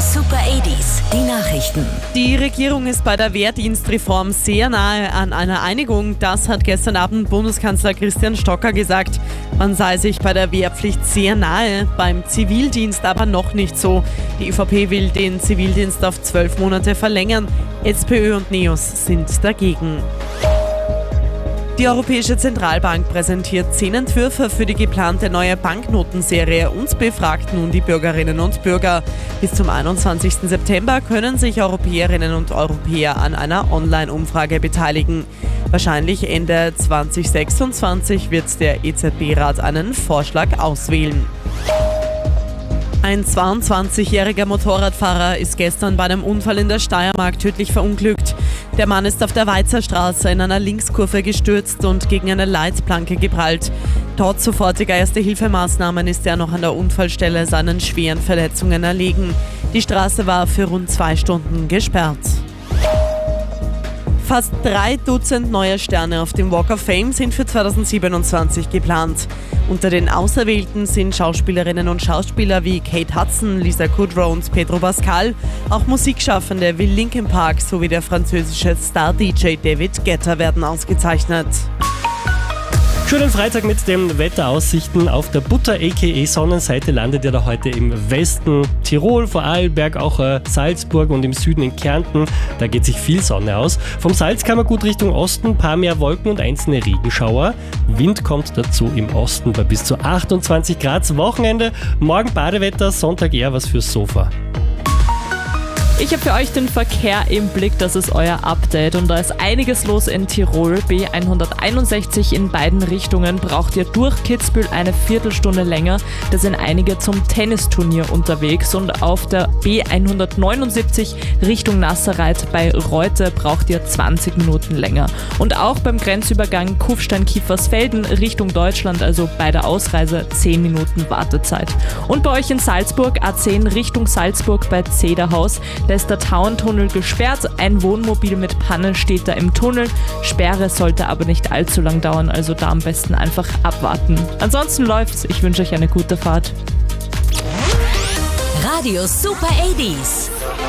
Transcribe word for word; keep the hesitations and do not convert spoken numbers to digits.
Super achtziger, die Nachrichten. Die Regierung ist bei der Wehrdienstreform sehr nahe an einer Einigung. Das hat gestern Abend Bundeskanzler Christian Stocker gesagt. Man sei sich bei der Wehrpflicht sehr nahe, beim Zivildienst aber noch nicht so. Die ÖVP will den Zivildienst auf zwölf Monate verlängern. SPÖ und NEOS sind dagegen. Die Europäische Zentralbank präsentiert zehn Entwürfe für die geplante neue Banknotenserie und befragt nun die Bürgerinnen und Bürger. Bis zum einundzwanzigsten September können sich Europäerinnen und Europäer an einer Online-Umfrage beteiligen. Wahrscheinlich Ende zwanzig sechsundzwanzig wird der E Z B-Rat einen Vorschlag auswählen. Ein zweiundzwanzigjähriger Motorradfahrer ist gestern bei einem Unfall in der Steiermark tödlich verunglückt. Der Mann ist auf der Weizerstraße in einer Linkskurve gestürzt und gegen eine Leitplanke geprallt. Trotz sofortiger Erste-Hilfemaßnahmen ist er noch an der Unfallstelle seinen schweren Verletzungen erlegen. Die Straße war für rund zwei Stunden gesperrt. Fast drei Dutzend neue Sterne auf dem Walk of Fame sind für zweitausendsiebenundzwanzig geplant. Unter den Auserwählten sind Schauspielerinnen und Schauspieler wie Kate Hudson, Lisa Kudrow und Pedro Pascal, auch Musikschaffende wie Linkin Park sowie der französische Star-D J David Guetta werden ausgezeichnet. Schönen Freitag mit den Wetteraussichten. Auf der Butter aka Sonnenseite landet ihr da heute im Westen Tirol, Vorarlberg, auch äh, Salzburg und im Süden in Kärnten. Da geht sich viel Sonne aus. Vom Salzkammergut Richtung Osten paar mehr Wolken und einzelne Regenschauer. Wind kommt dazu im Osten bei bis zu achtundzwanzig Grad. Wochenende, morgen Badewetter, Sonntag eher was fürs Sofa. Ich habe für euch den Verkehr im Blick, das ist euer Update und da ist einiges los in Tirol. B hunderteinundsechzig in beiden Richtungen braucht ihr durch Kitzbühel eine Viertelstunde länger. Da sind einige zum Tennisturnier unterwegs und auf der B hundertneunundsiebzig Richtung Nasserreit bei Reute braucht ihr zwanzig Minuten länger. Und auch beim Grenzübergang Kufstein-Kiefersfelden Richtung Deutschland, also bei der Ausreise zehn Minuten Wartezeit. Und bei euch in Salzburg A zehn Richtung Salzburg bei Zederhaus. Da ist der Tauerntunnel gesperrt, ein Wohnmobil mit Panne steht da im Tunnel. Sperre sollte aber nicht allzu lang dauern, also da am besten einfach abwarten. Ansonsten läuft's, ich wünsche euch eine gute Fahrt. Radio Super achtziger.